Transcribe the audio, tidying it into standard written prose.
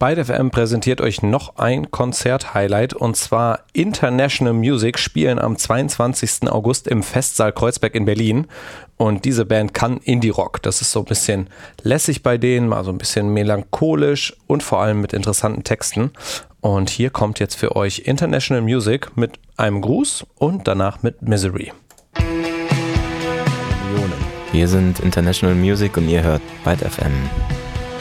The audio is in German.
Byte FM präsentiert euch noch ein Konzert-Highlight, und zwar International Music spielen am 22. August im Festsaal Kreuzberg in Berlin. Und diese Band kann Indie-Rock. Das ist so ein bisschen lässig bei denen, mal so ein bisschen melancholisch und vor allem mit interessanten Texten. Und hier kommt jetzt für euch International Music mit einem Gruß und danach mit Misery. Wir sind International Music und ihr hört Byte FM.